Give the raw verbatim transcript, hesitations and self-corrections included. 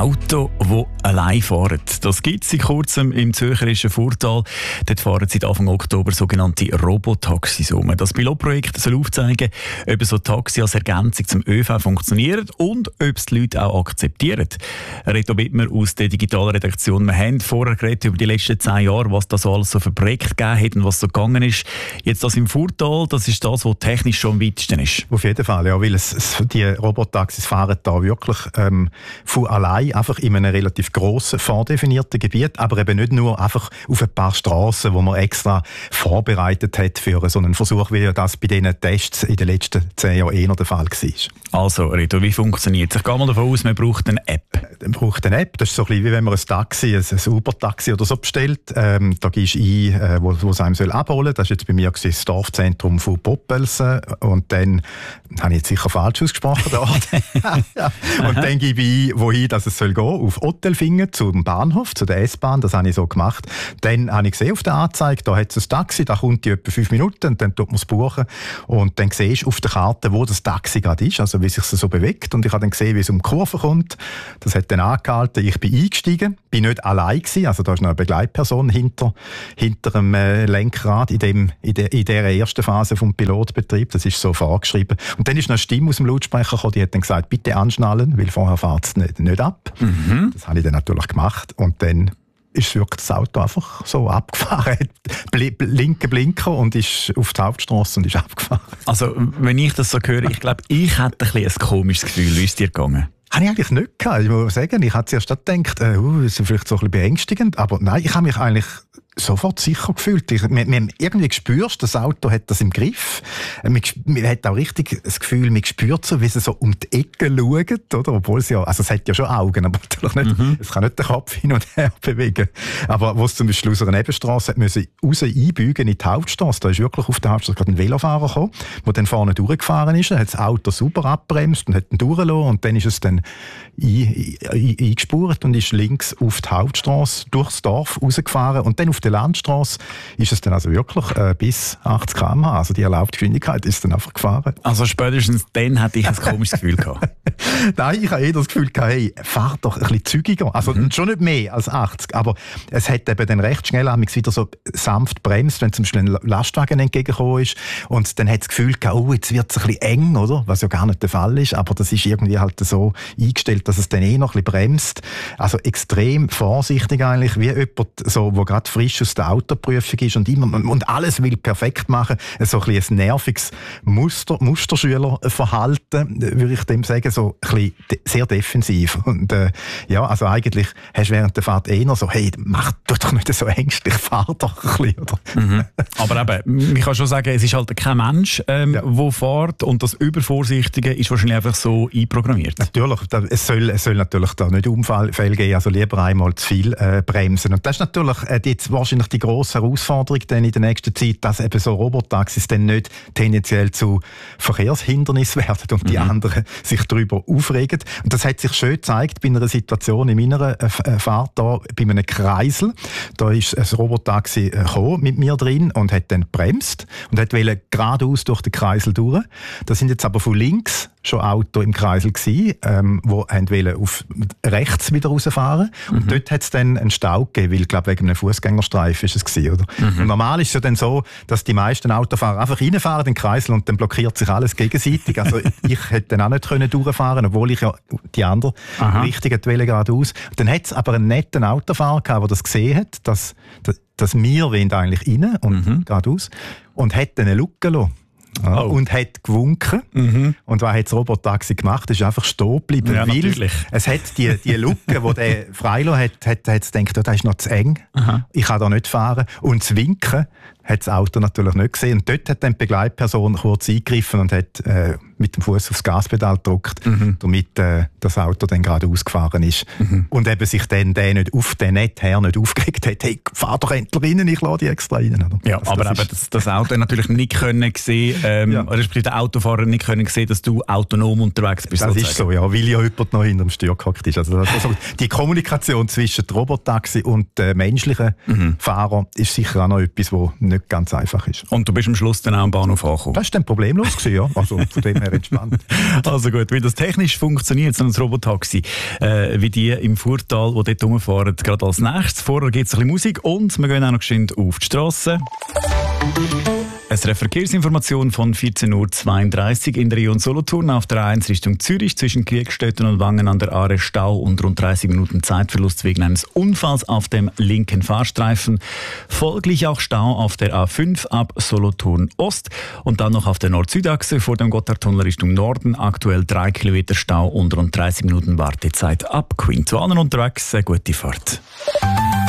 Autos, die allein fahren. Das gibt es seit kurzem im zürcherischen Furtal. Dort fahren seit Anfang Oktober sogenannte Robotaxis um. Das Pilotprojekt soll aufzeigen, ob so Taxi als Ergänzung zum ÖV funktioniert und ob es die Leute auch akzeptieren. Reto Wittmer aus der digitalen Redaktion. Wir haben vorher geredet über die letzten zehn Jahre, was da so alles so für Projekte gegeben hat und was so gegangen ist. Jetzt das im Furtal, das ist das, was technisch schon am weitesten ist. Auf jeden Fall, ja, weil es, es, die Robotaxis fahren da wirklich ähm, von allein, einfach in einem relativ grossen, vordefinierten Gebiet, aber eben nicht nur einfach auf ein paar Strassen, wo man extra vorbereitet hat für so einen Versuch, wie das bei diesen Tests in den letzten zehn Jahren eher der Fall war. Also, Reto, wie funktioniert es? Ich gehe mal davon aus, man braucht eine App. Man braucht eine App, das ist so ein bisschen wie wenn man ein Taxi, ein, ein Uber-Taxi oder so bestellt. Ähm, da gibst du ein, äh, wo, wo es einem soll abholen soll. Das war jetzt bei mir das Dorfzentrum von Poppelsen. Und dann, habe ich jetzt sicher falsch ausgesprochen, der Ort. ja. Und dann gebe ich ein, wohin dass es soll gehen, auf Ottelfingen zum Bahnhof, zu der S-Bahn. Das habe ich so gemacht. Dann habe ich gesehen auf der Anzeige, da hat es ein Taxi, da kommt die etwa fünf Minuten und dann tut man es buchen. Und dann siehst du auf der Karte, wo das Taxi gerade ist, also wie sich so bewegt. Und ich habe dann gesehen, wie es um die Kurve kommt. Das hat dann angehalten. Ich bin eingestiegen, bin nicht allein gewesen, also da ist noch eine Begleitperson hinter, hinter dem äh, Lenkrad in, dem, in, der, in der ersten Phase vom Pilotbetrieb. Das ist so vorgeschrieben. Und dann ist noch eine Stimme aus dem Lautsprecher gekommen, die hat dann gesagt, bitte anschnallen, weil vorher fährt es nicht, nicht ab. Mhm. Das habe ich dann natürlich gemacht. Und dann ist wirklich das Auto einfach so abgefahren. Bl- linke Blinker und ist auf die Hauptstrasse und ist abgefahren. Also, wenn ich das so höre, ich glaube, ich hätte ein, bisschen ein komisches Gefühl. Wie ist es dir gegangen? Habe ich eigentlich nicht gehabt. Ich muss sagen, ich hatte zuerst gedacht, äh, uh, das ist vielleicht so ein bisschen beängstigend, aber nein, ich habe mich eigentlich sofort sicher gefühlt. Ich, man, man irgendwie spürst, das Auto hat das im Griff. Man, man hat auch richtig das Gefühl, man spürt so, wie sie so um die Ecke schaut, oder? Obwohl es ja, also es hat ja schon Augen, aber natürlich nicht, mhm. es kann nicht den Kopf hin und her bewegen. Aber wo es zum Beispiel aus einer Nebenstrasse hat müssen raus einbügen in die Hauptstrasse, da ist wirklich auf der Hauptstrasse gerade ein Velofahrer gekommen, der dann vorne durchgefahren ist, dann hat das Auto super abbremst und hat ihn durchgelassen und dann ist es dann ein, ein, eingespurt und ist links auf die Hauptstrasse durchs Dorf rausgefahren und dann auf der Landstrasse ist es dann also wirklich äh, bis achtzig Kilometer pro Stunde, also die erlaubte Geschwindigkeit ist dann einfach gefahren. Also spätestens dann hatte ich ein komisches Gefühl gehabt. Nein, ich habe eh das Gefühl gehabt, hey, fahr doch ein bisschen zügiger. Also mhm. schon nicht mehr als achtzig, aber es hat eben dann recht schnell wieder so sanft bremst, wenn zum Beispiel ein Lastwagen entgegengekommen ist und dann hat das Gefühl gehabt, oh, jetzt wird es ein bisschen eng, oder? Was ja gar nicht der Fall ist, aber das ist irgendwie halt so eingestellt, dass es dann eh noch ein bisschen bremst. Also extrem vorsichtig eigentlich, wie jemand, so, der gerade frisch aus der Autoprüfung ist und, immer, und alles will perfekt machen. So ein, ein nerviges Muster, Musterschülerverhalten, würde ich dem sagen, so ein bisschen de- sehr defensiv. Und äh, ja, also eigentlich hast du während der Fahrt eher so, hey, mach tu doch nicht so ängstlich, fahr doch ein bisschen, oder? Mhm. Aber eben, ich kann schon sagen, es ist halt kein Mensch, ähm, ja. der fährt und das Übervorsichtige ist wahrscheinlich einfach so einprogrammiert. Natürlich, es soll, es soll natürlich da nicht Unfälle geben, also lieber einmal zu viel äh, bremsen. Und das ist natürlich äh, jetzt wahrscheinlich die grosse Herausforderung dann in der nächsten Zeit, dass eben so Robotaxis dann nicht tendenziell zu Verkehrshindernissen werden und die mhm. anderen sich darüber aufregen. Und das hat sich schön gezeigt bei einer Situation in meiner äh, Fahrt da, bei einem Kreisel. Da ist ein Robotaxi äh, gekommen mit mir drin und hat dann gebremst und hat wollte geradeaus durch den Kreisel durch. Da sind jetzt aber von links schon Auto im Kreisel gsi, ähm, wo wollten auf rechts wieder rausfahren. Mhm. Und dort hat es dann einen Stau gegeben, weil, glaube wegen einem Fußgängerstreifen ist es gsi, oder? Mhm. Und normal ist es ja dann so, dass die meisten Autofahrer einfach reinfahren in den Kreisel und dann blockiert sich alles gegenseitig. Also ich hätte dann auch nicht können durchfahren, obwohl ich ja die andere Aha. Richtung wollte geradeaus. Dann hat es aber einen netten Autofahrer gehabt, der das gesehen hat, dass, dass wir wollen eigentlich rein und mhm. geradeaus und hat dann eine Lücke gelassen. Ja, oh. Und hat gewunken. Mhm. Und was hat das Robotaxi gemacht? Es ist einfach stehen geblieben. Ja, weil natürlich. Es hat die, die Lücke, die der freigelassen hat, hat, hat gedacht, oh, das ist noch zu eng. Aha. Ich kann da nicht fahren. Und das Winken hat das Auto natürlich nicht gesehen. Und dort hat dann die Begleitperson kurz eingegriffen und hat äh, mit dem Fuß aufs Gaspedal gedrückt, mhm. damit äh, das Auto dann gerade ausgefahren ist. Mhm. Und eben sich dann der nicht auf den Net her nicht aufgeregt hat, hey, fahr doch endlich rein, ich lade die extra rein. Oder? Ja, also aber das, eben das, das Auto natürlich nicht können sehen, ähm, ja. respektive der Autofahrer nicht können sehen, dass du autonom unterwegs bist. Das sozusagen. Ist so, ja, weil ja jemand noch hinter dem Steuer gehockt ist. Also, also die Kommunikation zwischen dem Robotaxi und dem menschlichen mhm. Fahrer ist sicher auch noch etwas, wo nicht nicht ganz einfach ist. Und du bist am Schluss dann auch am Bahnhof angekommen? Das war dann problemlos gewesen, ja. Also von dem her entspannt. Also gut, wie das technisch funktioniert, so ein Robotaxi, äh, wie die im Furtal, die dort rumfahren, gerade als nächstes. Vorher gibt es ein bisschen Musik und wir gehen auch noch geschwind auf die Strasse. Eine Verkehrsinformation von vierzehn Uhr zweiunddreißig in der Region Solothurn auf der A eins Richtung Zürich zwischen Kriegstetten und Wangen an der Aare Stau und rund dreißig Minuten Zeitverlust wegen eines Unfalls auf dem linken Fahrstreifen. Folglich auch Stau auf der A fünf ab Solothurn Ost und dann noch auf der Nord-Süd-Achse vor dem Gotthardtunnel Richtung Norden. Aktuell drei Kilometer Stau und rund dreißig Minuten Wartezeit ab Queen. Zu allen unterwegs eine gute Fahrt.